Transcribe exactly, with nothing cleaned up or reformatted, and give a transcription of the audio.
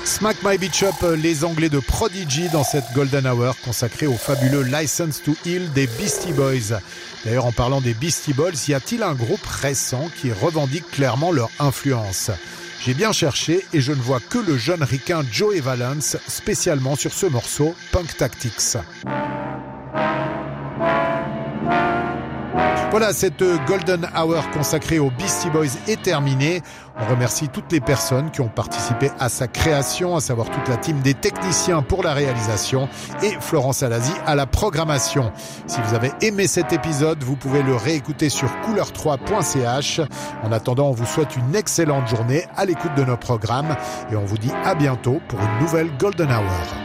Smack My Bitch Up, les Anglais de Prodigy dans cette Golden Hour consacrée au fabuleux License to Ill des Beastie Boys. D'ailleurs, en parlant des Beastie Boys, y a-t-il un groupe récent qui revendique clairement leur influence ? J'ai bien cherché et je ne vois que le jeune ricain Joey Valence, spécialement sur ce morceau Punk Tactics. Voilà, cette Golden Hour consacrée aux Beastie Boys est terminée. On remercie toutes les personnes qui ont participé à sa création, à savoir toute la team des techniciens pour la réalisation et Florence Alazi à la programmation. Si vous avez aimé cet épisode, vous pouvez le réécouter sur couleur trois point c h. En attendant, on vous souhaite une excellente journée à l'écoute de nos programmes et on vous dit à bientôt pour une nouvelle Golden Hour.